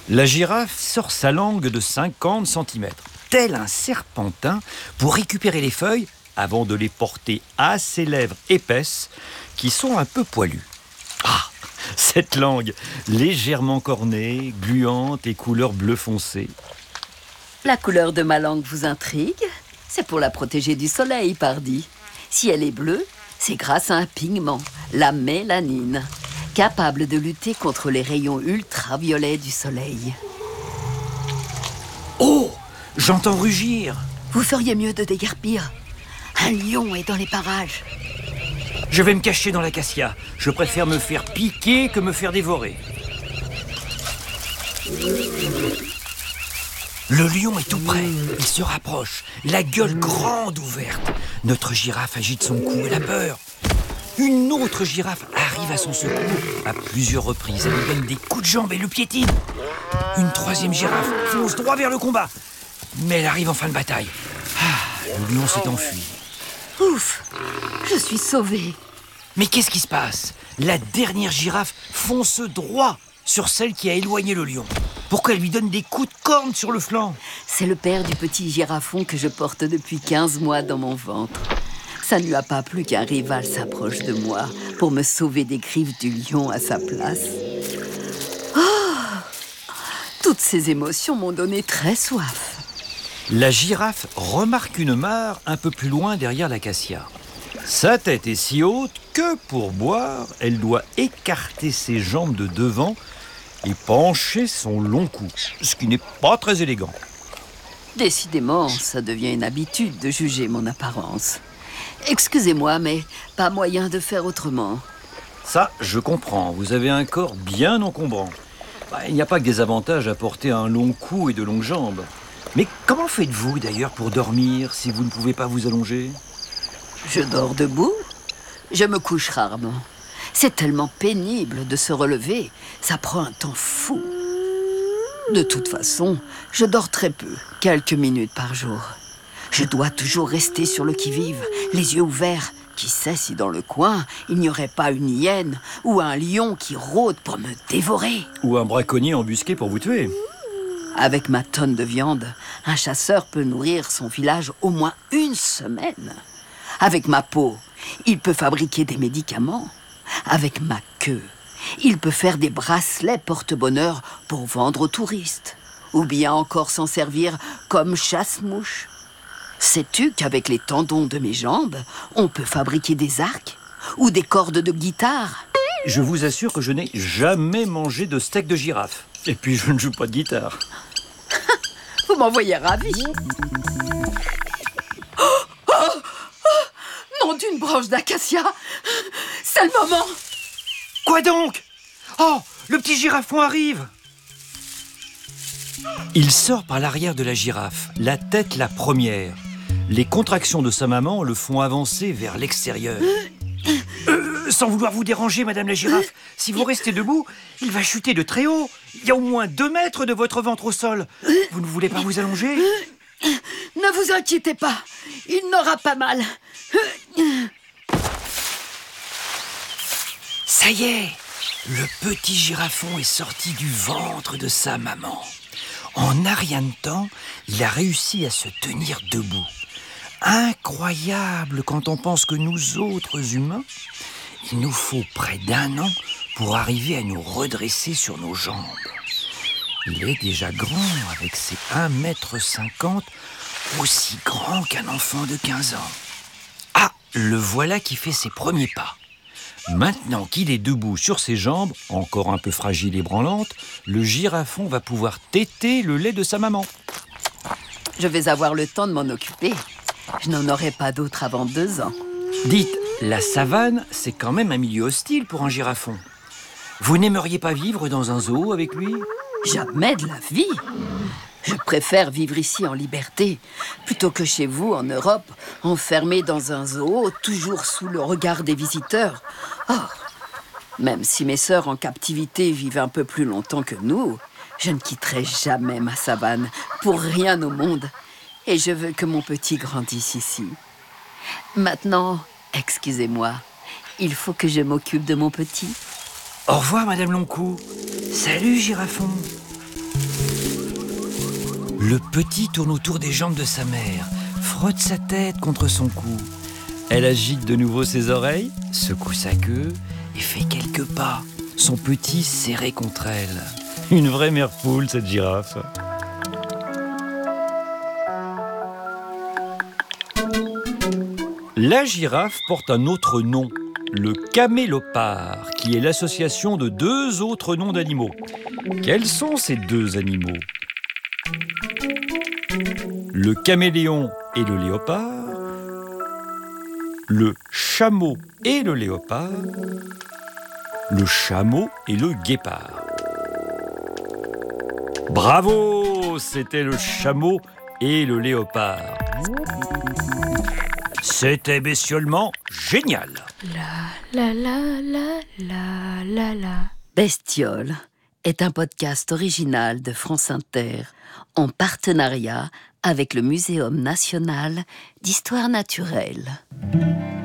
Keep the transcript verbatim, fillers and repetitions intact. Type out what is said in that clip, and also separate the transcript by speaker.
Speaker 1: La girafe sort sa langue de cinquante centimètres, tel un serpentin, pour récupérer les feuilles avant de les porter à ses lèvres épaisses qui sont un peu poilues. Ah, cette langue, légèrement cornée, gluante et couleur bleu foncé.
Speaker 2: La couleur de ma langue vous intrigue? C'est pour la protéger du soleil, pardi. Si elle est bleue, c'est grâce à un pigment, la mélanine, capable de lutter contre les rayons ultraviolets du soleil.
Speaker 1: Oh, j'entends rugir.
Speaker 2: Vous feriez mieux de déguerpir. Un lion est dans les parages.
Speaker 1: Je vais me cacher dans l'acacia. Je préfère me faire piquer que me faire dévorer. Le lion est tout près. Il se rapproche, la gueule grande ouverte. Notre girafe agite son cou, elle a peur. Une autre girafe arrive à son secours à plusieurs reprises. Elle lui donne des coups de jambe et le piétine. Une troisième girafe fonce droit vers le combat. Mais elle arrive en fin de bataille. Ah, le lion s'est enfui.
Speaker 2: Ouf, je suis sauvée.
Speaker 1: Mais qu'est-ce qui se passe? La dernière girafe fonce droit sur celle qui a éloigné le lion. Pourquoi elle lui donne des coups de corne sur le flanc?
Speaker 2: C'est le père du petit girafon que je porte depuis quinze mois dans mon ventre. Ça ne lui a pas plu qu'un rival s'approche de moi pour me sauver des griffes du lion à sa place. Oh, toutes ces émotions m'ont donné très soif.
Speaker 1: La girafe remarque une mare un peu plus loin derrière l'acacia. Sa tête est si haute que pour boire, elle doit écarter ses jambes de devant et pencher son long cou, ce qui n'est pas très élégant.
Speaker 2: Décidément, ça devient une habitude de juger mon apparence. Excusez-moi, mais pas moyen de faire autrement.
Speaker 1: Ça, je comprends. Vous avez un corps bien encombrant. Bah, il n'y a pas que des avantages à porter un long cou et de longues jambes. Mais comment faites-vous d'ailleurs pour dormir si vous ne pouvez pas vous allonger?
Speaker 2: Je dors debout. Je me couche rarement. C'est tellement pénible de se relever. Ça prend un temps fou. De toute façon, je dors très peu, quelques minutes par jour. Je dois toujours rester sur le qui-vive, les yeux ouverts. Qui sait si dans le coin, il n'y aurait pas une hyène ou un lion qui rôde pour me dévorer.
Speaker 1: Ou un braconnier embusqué pour vous tuer.
Speaker 2: Avec ma tonne de viande, un chasseur peut nourrir son village au moins une semaine. Avec ma peau, il peut fabriquer des médicaments. Avec ma queue, il peut faire des bracelets porte-bonheur pour vendre aux touristes. Ou bien encore s'en servir comme chasse-mouche. Sais-tu qu'avec les tendons de mes jambes, on peut fabriquer des arcs ou des cordes de guitare?
Speaker 1: Je vous assure que je n'ai jamais mangé de steak de girafe. Et puis je ne joue pas de guitare.
Speaker 2: Vous m'en voyez ravi. Oh, oh, oh, nom d'une branche d'acacia. C'est le moment.
Speaker 1: Quoi donc? Oh, le petit girafon arrive. Il sort par l'arrière de la girafe, la tête la première. Les contractions de sa maman le font avancer vers l'extérieur. Euh, sans vouloir vous déranger, madame la girafe, si vous restez debout, il va chuter de très haut. Il y a au moins deux mètres de votre ventre au sol. Vous ne voulez pas vous allonger?
Speaker 2: Ne vous inquiétez pas, il n'aura pas mal.
Speaker 1: Ça y est, le petit girafon est sorti du ventre de sa maman. En un rien de temps, il a réussi à se tenir debout. Incroyable quand on pense que nous autres humains, il nous faut près d'un an pour arriver à nous redresser sur nos jambes. Il est déjà grand avec ses un mètre cinquante, aussi grand qu'un enfant de quinze ans. Ah, le voilà qui fait ses premiers pas. Maintenant qu'il est debout sur ses jambes, encore un peu fragile et branlante, le girafon va pouvoir téter le lait de sa maman.
Speaker 2: Je vais avoir le temps de m'en occuper. Je n'en aurai pas d'autre avant deux ans.
Speaker 1: Dites, la savane, c'est quand même un milieu hostile pour un girafon. Vous n'aimeriez pas vivre dans un zoo avec lui?
Speaker 2: Jamais de la vie. Je préfère vivre ici en liberté, plutôt que chez vous, en Europe, enfermé dans un zoo, toujours sous le regard des visiteurs. Oh, même si mes sœurs en captivité vivent un peu plus longtemps que nous, je ne quitterai jamais ma savane, pour rien au monde. Et je veux que mon petit grandisse ici. Maintenant, excusez-moi, il faut que je m'occupe de mon petit.
Speaker 1: Au revoir, madame Longcou. Salut, girafon. Le petit tourne autour des jambes de sa mère, frotte sa tête contre son cou. Elle agite de nouveau ses oreilles, secoue sa queue et fait quelques pas, son petit serré contre elle. Une vraie mère poule, cette girafe. La girafe porte un autre nom, le camélopard, qui est l'association de deux autres noms d'animaux. Quels sont ces deux animaux ? Le caméléon et le léopard, le chameau et le léopard, le chameau et le guépard. Bravo, c'était le chameau et le léopard. C'était bestiolement génial.
Speaker 3: La la la la la la la.
Speaker 2: Bestiole est un podcast original de France Inter en partenariat avec le Muséum national d'histoire naturelle.